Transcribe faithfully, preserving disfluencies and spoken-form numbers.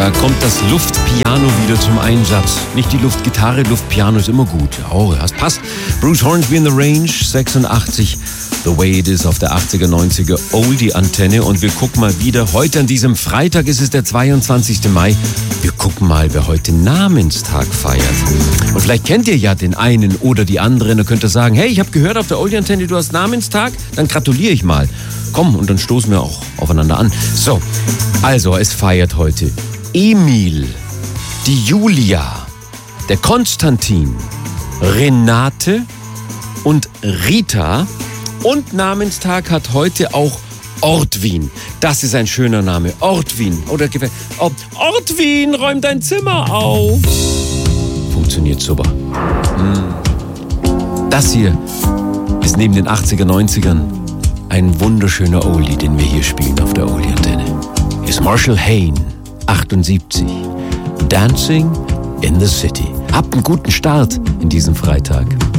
Da kommt das Luftpiano wieder zum Einsatz. Nicht die Luftgitarre, Luftpiano ist immer gut. Oh, das passt. Bruce Hornsby in the Range, sechsundachtzig. The Way It Is auf der achtziger, neunziger Oldie-Antenne. Und wir gucken mal wieder, heute an diesem Freitag ist es der zweiundzwanzigsten Mai. Wir gucken mal, wer heute Namenstag feiert. Und vielleicht kennt ihr ja den einen oder die andere. Da könnt ihr sagen, hey, ich habe gehört auf der Oldie-Antenne, du hast Namenstag. Dann gratuliere ich mal. Komm, und dann stoßen wir auch aufeinander an. So, also es feiert heute Emil, die Julia, der Konstantin, Renate und Rita. Und Namenstag hat heute auch Ortwin. Das ist ein schöner Name. Ortwin. Oder oh, Ortwin, räum dein Zimmer auf. Funktioniert super. Das hier ist neben den achtziger, neunzigern ein wunderschöner Oldie, den wir hier spielen auf der Oldie-Antenne. Ist Marshall Hain, achtundsiebzig. Dancing in the City. Habt einen guten Start in diesem Freitag.